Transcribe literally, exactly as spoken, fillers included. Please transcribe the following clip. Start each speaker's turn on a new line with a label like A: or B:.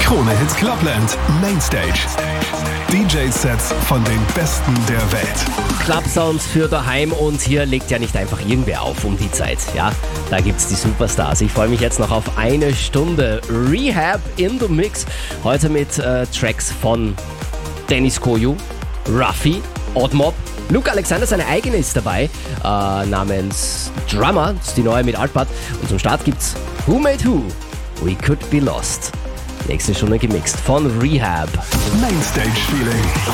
A: Krone Hits Clubland Mainstage. D J-Sets von den Besten der Welt.
B: Club-Sounds für daheim und hier legt ja nicht einfach irgendwer auf um die Zeit. Ja, da gibt's die Superstars. Ich freue mich jetzt noch auf eine Stunde Rehab in the Mix. Heute mit äh, Tracks von Dennis Koyu, Ruffy, Oddmob. Luke Alexander, seine eigene ist dabei, äh, namens Drummer, das ist die neue mit Altbart. Und zum Start gibt's Who Made Who? We Could Be Lost. Nächste Stunde gemixt von Rehab.
A: Mainstage Feeling.